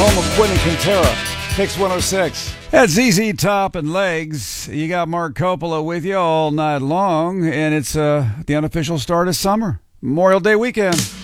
home of Quinn and Quintero. Kicks 106. That's ZZ Top and Legs. You got Mark Coppola with you all night long, and it's the unofficial start of summer. Memorial Day weekend.